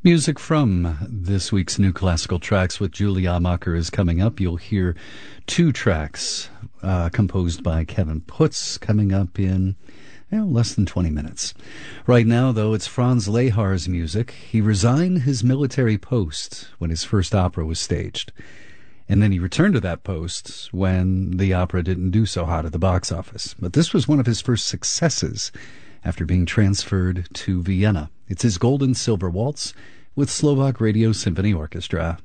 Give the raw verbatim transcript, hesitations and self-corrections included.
Music from this week's New Classical Tracks with Julie Amacher is coming up. You'll hear two tracks uh, composed by Kevin Putz coming up in you know, less than twenty minutes. Right now, though, it's Franz Lehar's music. He resigned his military post when his first opera was staged. And then he returned to that post when the opera didn't do so hot at the box office. But this was one of his first successes after being transferred to Vienna. It's his Gold and Silver Waltz with Slovak Radio Symphony Orchestra.